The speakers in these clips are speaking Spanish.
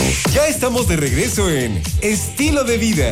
Ya estamos de regreso en Estilo de Vida.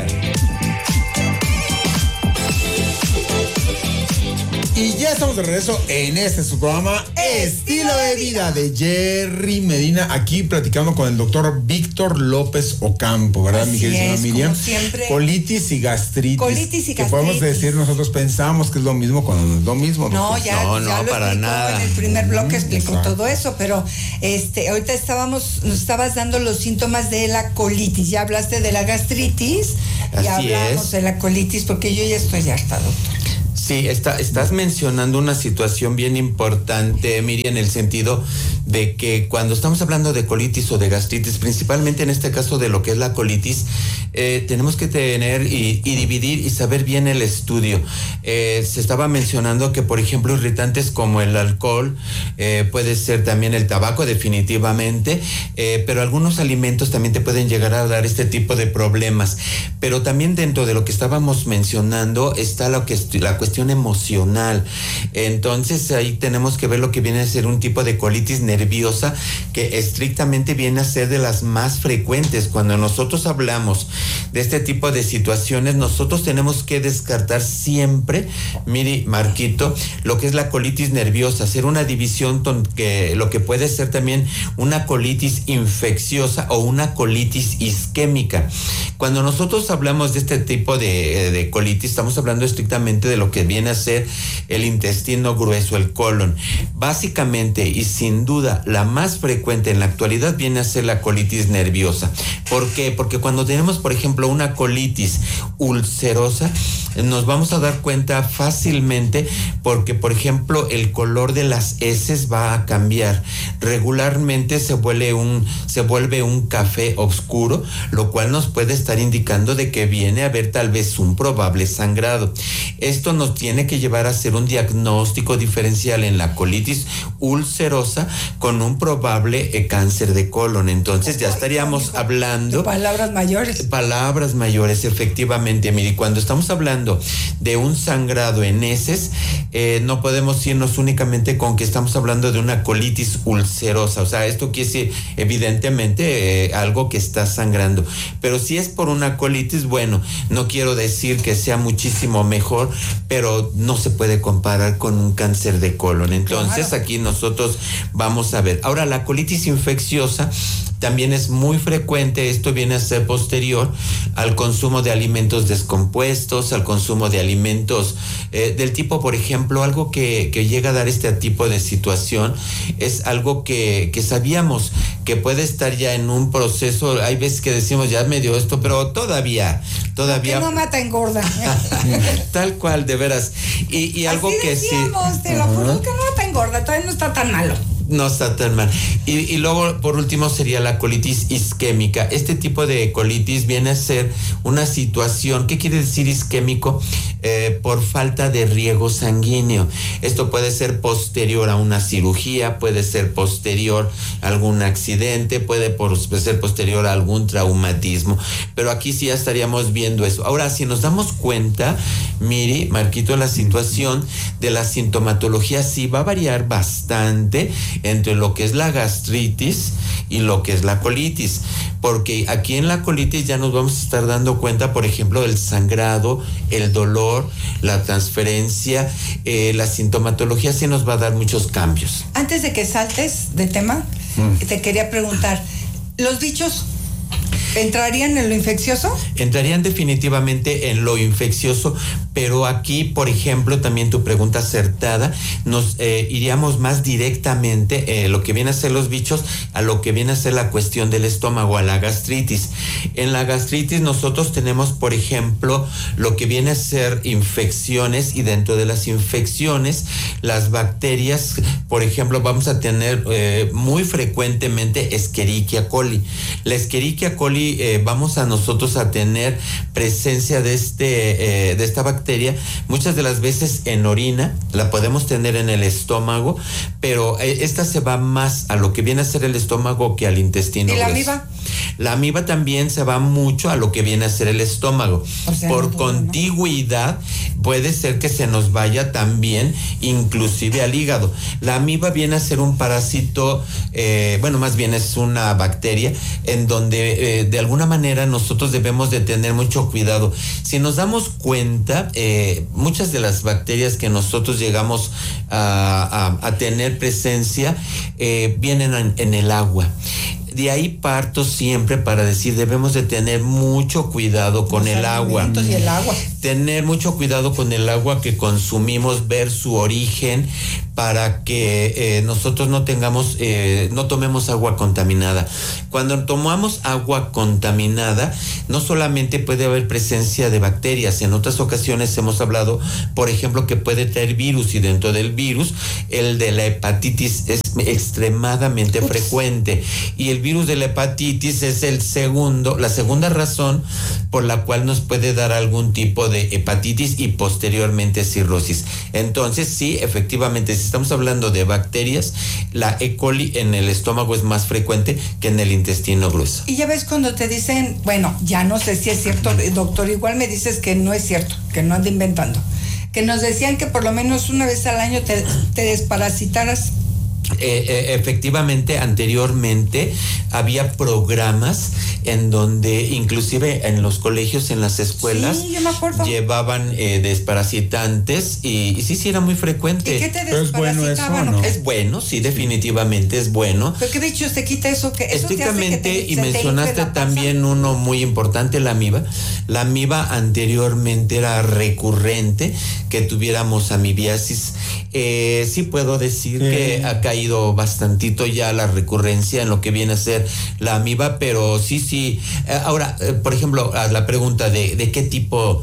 Y ya estamos de regreso en su programa Estilo de Vida de Jerry Medina, aquí platicando con el doctor Víctor López Ocampo, ¿verdad, mi querida Miriam? Como siempre. Colitis y gastritis. Colitis y que gastritis. podemos decir, nosotros pensamos que es lo mismo cuando no es lo mismo. No, ya lo para explicó nada. En el primer bloque explicó Exacto. todo eso, pero ahorita nos estabas dando los síntomas de la colitis. Ya hablaste de la gastritis y Así hablamos es. de la colitis, porque yo ya estoy harta, doctor. Sí, estás mencionando una situación bien importante, Miriam, en el sentido de que cuando estamos hablando de colitis o de gastritis, principalmente en este caso de lo que es la colitis, tenemos que tener y dividir y saber bien el estudio. Se estaba mencionando que, por ejemplo, irritantes como el alcohol, puede ser también el tabaco, definitivamente, pero algunos alimentos también te pueden llegar a dar este tipo de problemas. Pero también dentro de lo que estábamos mencionando está la cuestión emocional. Entonces ahí tenemos que ver lo que viene a ser un tipo de colitis nerviosa, que estrictamente viene a ser de las más frecuentes. Cuando nosotros hablamos de este tipo de situaciones, nosotros tenemos que descartar siempre, mire, Marquito, lo que es la colitis nerviosa, hacer una división que lo que puede ser también una colitis infecciosa o una colitis isquémica. Cuando nosotros hablamos de este tipo de colitis, estamos hablando estrictamente de lo que viene a ser el intestino grueso, el colon. Básicamente y sin duda la más frecuente en la actualidad viene a ser la colitis nerviosa. ¿Por qué? Porque cuando tenemos, por ejemplo, una colitis ulcerosa, nos vamos a dar cuenta fácilmente porque, por ejemplo, el color de las heces va a cambiar. Regularmente se vuelve un café oscuro, lo cual nos puede estar indicando de que viene a haber tal vez un probable sangrado. Esto nos tiene que llevar a hacer un diagnóstico diferencial en la colitis ulcerosa con un probable cáncer de colon. Entonces ya estaríamos hablando... Palabras mayores. Palabras mayores, efectivamente. Mire, cuando estamos hablando de un sangrado en heces, no podemos irnos únicamente con que estamos hablando de una colitis ulcerosa. O sea, esto quiere decir evidentemente algo que está sangrando. Pero si es por una colitis, bueno, no quiero decir que sea muchísimo mejor, pero no se puede comparar con un cáncer de colon. Entonces, claro, aquí nosotros vamos a ver. Ahora, la colitis infecciosa también es muy frecuente. Esto viene a ser posterior al consumo de alimentos descompuestos, al consumo de alimentos del tipo, por ejemplo, algo que llega a dar este tipo de situación es algo que sabíamos que puede estar ya en un proceso. Hay veces que decimos, ya me dio esto, pero todavía. Que no mata, engorda. Tal cual, de veras. Y algo así que decíamos, sí. Te lo juro, que no mata, engorda, todavía no está tan malo. No está tan mal. Y luego, por último, sería la colitis isquémica. Este tipo de colitis viene a ser una situación, ¿qué quiere decir isquémico? Por falta de riego sanguíneo. Esto puede ser posterior a una cirugía, puede ser posterior a algún accidente, puede ser posterior a algún traumatismo. Pero aquí sí ya estaríamos viendo eso. Ahora, si nos damos cuenta, Miri, Marquito, la situación de la sintomatología sí va a variar bastante entre lo que es la gastritis y lo que es la colitis, porque aquí en la colitis ya nos vamos a estar dando cuenta, por ejemplo, del sangrado, el dolor, la transferencia, la sintomatología sí nos va a dar muchos cambios. Antes de que saltes de tema, te quería preguntar, ¿los bichos entrarían en lo infeccioso? Entrarían definitivamente en lo infeccioso, pero aquí, por ejemplo, también tu pregunta acertada, nos iríamos más directamente lo que viene a ser los bichos a lo que viene a ser la cuestión del estómago, a la gastritis. En la gastritis nosotros tenemos, por ejemplo, lo que viene a ser infecciones, y dentro de las infecciones, las bacterias, por ejemplo, vamos a tener muy frecuentemente Escherichia coli. La Escherichia coli vamos a nosotros a tener presencia de esta bacteria muchas de las veces en orina, la podemos tener en el estómago, pero esta se va más a lo que viene a ser el estómago que al intestino grueso. ¿Y la viva? La amiba también se va mucho a lo que viene a ser el estómago. O sea, por todo, contigüidad, ¿no? Puede ser que se nos vaya también, inclusive al hígado. La amiba viene a ser un parásito, más bien es una bacteria en donde de alguna manera nosotros debemos de tener mucho cuidado. Si nos damos cuenta, muchas de las bacterias que nosotros llegamos a tener presencia vienen en el agua. De ahí parto siempre para decir, debemos de tener mucho cuidado con el agua. Y el agua. Tener mucho cuidado con el agua que consumimos, ver su origen, para que nosotros no tomemos agua contaminada. Cuando tomamos agua contaminada, no solamente puede haber presencia de bacterias, en otras ocasiones hemos hablado, por ejemplo, que puede traer virus, y dentro del virus, el de la hepatitis es extremadamente frecuente, y el virus de la hepatitis es la segunda razón por la cual nos puede dar algún tipo de hepatitis y posteriormente cirrosis. Entonces, sí, efectivamente, si estamos hablando de bacterias, la E. coli en el estómago es más frecuente que en el intestino grueso. Y ya ves cuando te dicen, bueno, ya no sé si es cierto, doctor, igual me dices que no es cierto, que no ando inventando, que nos decían que por lo menos una vez al año te desparasitaras. Efectivamente, anteriormente había programas en donde inclusive en los colegios, en las escuelas, sí, yo me acuerdo, llevaban desparasitantes y sí era muy frecuente. ¿Y qué te Pero es bueno eso, ¿no? Es bueno, sí, definitivamente es bueno. ¿Pero qué bicho te quita eso? Que eso estrictamente, y mencionaste también uno muy importante, la amiba. La amiba anteriormente era recurrente que tuviéramos amibiasis. Sí puedo decir que acá ido bastantito ya la recurrencia en lo que viene a ser la amiba, pero sí. Ahora, por ejemplo, a la pregunta de qué tipo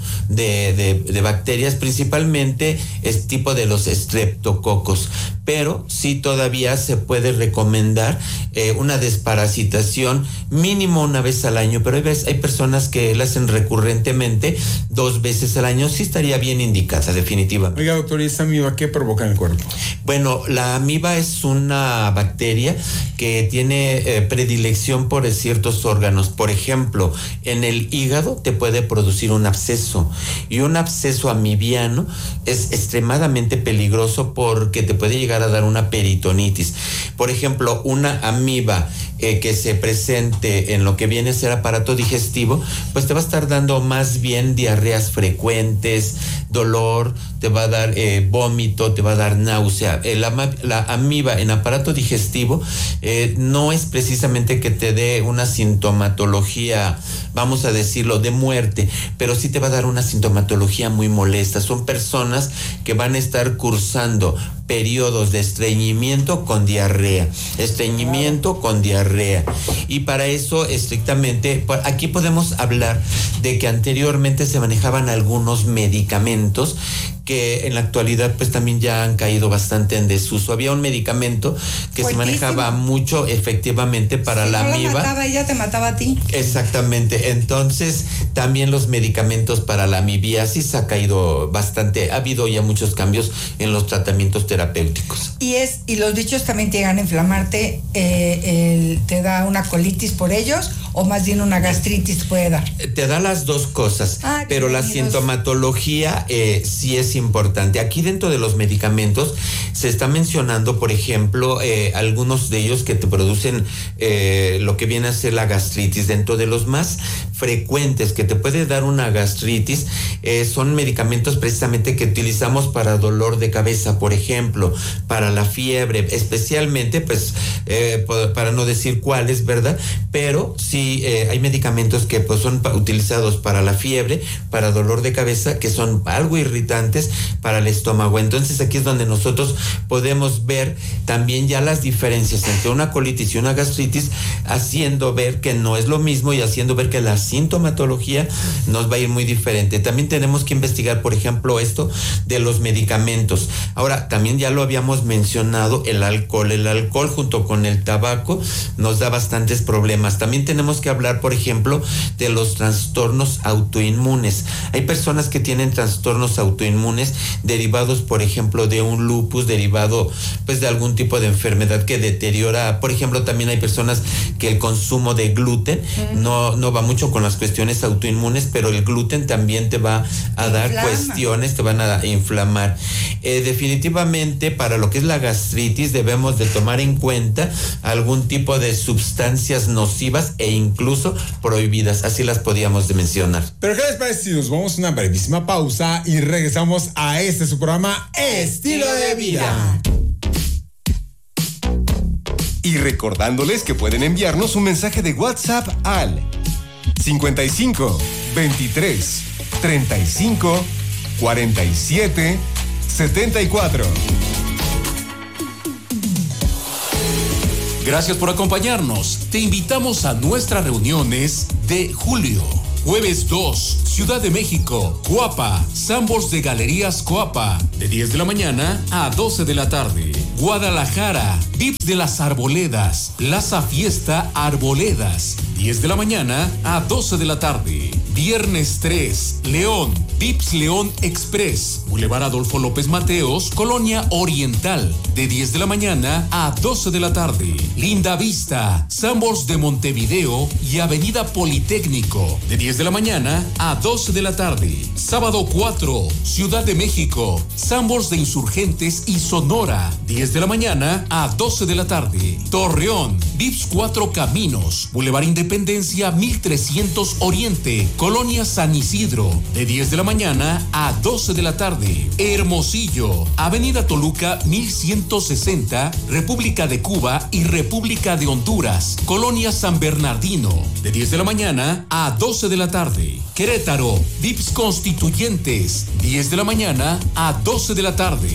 de bacterias, principalmente es tipo de los estreptococos, pero sí todavía se puede recomendar una desparasitación mínimo una vez al año, pero hay personas que la hacen recurrentemente 2 veces al año, sí estaría bien indicada, definitivamente. Oiga, doctor, ¿y esta amiba qué provoca en el cuerpo? Bueno, la amiba es una bacteria que tiene predilección por ciertos órganos. Por ejemplo, en el hígado te puede producir un absceso, y un absceso amibiano es extremadamente peligroso porque te puede llegar a dar una peritonitis. Por ejemplo, una amiba que se presente en lo que viene a ser aparato digestivo, pues te va a estar dando más bien diarreas frecuentes, dolor, te va a dar vómito, te va a dar náusea. La amiba en aparato digestivo no es precisamente que te dé una sintomatología, vamos a decirlo, de muerte, pero sí te va a dar una sintomatología muy molesta. Son personas que van a estar cursando periodos de estreñimiento con diarrea, y para eso estrictamente, aquí podemos hablar de que anteriormente se manejaban algunos medicamentos que en la actualidad pues también ya han caído bastante en desuso. Había un medicamento que fuertísimo, se manejaba mucho efectivamente para la amiba. Ella te mataba a ti. Exactamente. Entonces también los medicamentos para la amibiasis ha caído bastante. Ha habido ya muchos cambios en los tratamientos terapéuticos. Y los bichos también te llegan a inflamarte, te da una colitis por ellos, o más bien una gastritis puede dar. Te da las dos cosas, pero la sintomatología sí es importante. Aquí dentro de los medicamentos se está mencionando, por ejemplo, algunos de ellos que te producen lo que viene a ser la gastritis. Dentro de los más frecuentes que te puede dar una gastritis son medicamentos precisamente que utilizamos para dolor de cabeza, por ejemplo, para la fiebre, especialmente, pues, para no decir cuáles, ¿verdad? Pero sí hay medicamentos que pues son utilizados para la fiebre, para dolor de cabeza, que son algo irritantes para el estómago. Entonces aquí es donde nosotros podemos ver también ya las diferencias entre una colitis y una gastritis, haciendo ver que no es lo mismo y haciendo ver que la sintomatología nos va a ir muy diferente. También tenemos que investigar, por ejemplo, esto de los medicamentos. Ahora, también ya lo habíamos mencionado, el alcohol. El alcohol junto con el tabaco nos da bastantes problemas. También tenemos que hablar, por ejemplo, de los trastornos autoinmunes. Hay personas que tienen trastornos autoinmunes autoinmunes derivados, por ejemplo, de un lupus, derivado pues de algún tipo de enfermedad que deteriora. Por ejemplo, también hay personas que el consumo de gluten no va mucho con las cuestiones autoinmunes, pero el gluten también te va a dar cuestiones, te van a inflamar. Definitivamente, para lo que es la gastritis, debemos de tomar en cuenta algún tipo de sustancias nocivas e incluso prohibidas, así las podíamos de mencionar. Pero ¿qué les parece si nos vamos a una brevísima pausa y regresamos a su programa Estilo de Vida? Y recordándoles que pueden enviarnos un mensaje de WhatsApp al 55 23 35 47 74. Gracias por acompañarnos. Te invitamos a nuestras reuniones de julio. Jueves 2, Ciudad de México, Coapa, Sambors de Galerías Coapa, de 10 de la mañana a 12 de la tarde. Guadalajara, Vips de las Arboledas, Plaza Fiesta Arboledas, 10 de la mañana a 12 de la tarde. Viernes 3, León, Vips León Express, Boulevard Adolfo López Mateos, Colonia Oriental, de 10 de la mañana a 12 de la tarde. Linda Vista, Sambors de Montevideo y Avenida Politécnico, de 10 de la mañana a 12 de la tarde. Sábado 4, Ciudad de México, Sambors de Insurgentes y Sonora, 10 de la mañana a 12 de la tarde. Torreón, Vips 4 Caminos, Boulevard Independencia 1300 Oriente, Colonia San Isidro, de 10 de la mañana a 12 de la tarde. Hermosillo, Avenida Toluca 1160, República de Cuba y República de Honduras, Colonia San Bernardino, de 10 de la mañana a 12 de la tarde. Querétaro, Vips Constituyentes, 10 de la mañana a 12 de la tarde.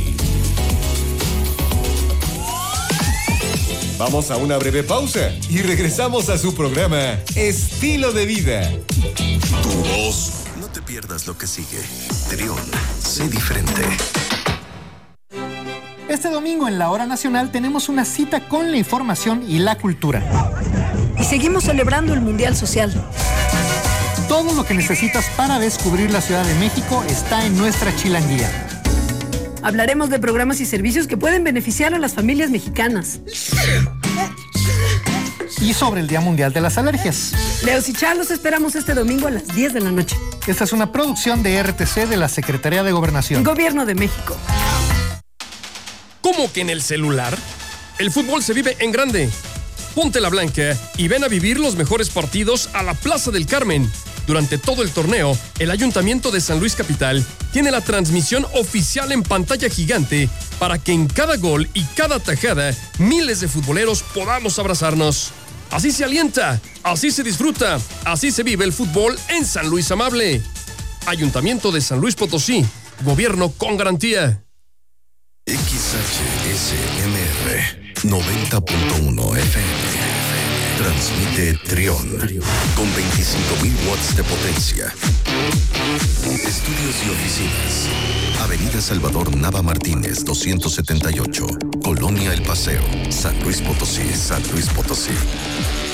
Vamos a una breve pausa y regresamos a su programa Estilo de Vida. Tu voz. No te pierdas lo que sigue. Trión, sé diferente. Este domingo en la Hora Nacional tenemos una cita con la información y la cultura. Y seguimos celebrando el Mundial Social. Todo lo que necesitas para descubrir la Ciudad de México está en nuestra chilanguía. Hablaremos de programas y servicios que pueden beneficiar a las familias mexicanas. Y sobre el Día Mundial de las Alergias. Leos y Charlos esperamos este domingo a las 10 de la noche. Esta es una producción de RTC de la Secretaría de Gobernación. Gobierno de México. ¿Cómo que en el celular? El fútbol se vive en grande. Ponte la blanca y ven a vivir los mejores partidos a la Plaza del Carmen. Durante todo el torneo, el Ayuntamiento de San Luis Capital tiene la transmisión oficial en pantalla gigante para que en cada gol y cada tajada miles de futboleros podamos abrazarnos. Así se alienta, así se disfruta, así se vive el fútbol en San Luis Amable. Ayuntamiento de San Luis Potosí, gobierno con garantía. XHSMR 90.1 FM. Transmite Trión con 25.000 watts de potencia. Estudios y oficinas. Avenida Salvador Nava Martínez 278, Colonia El Paseo, San Luis Potosí, San Luis Potosí.